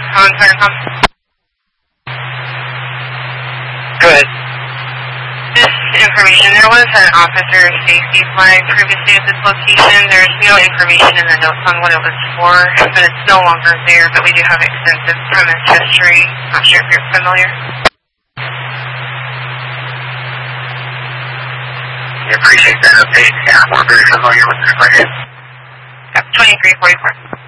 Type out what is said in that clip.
Holland Fire Pump. Good. This information, there was an officer safety flag previously at this location. There's no information in the notes on what it was for, but it's no longer there, but we do have extensive premise history. Not sure if you're familiar. I appreciate that update. Yeah, we're very familiar with this plan. Yep, 2344.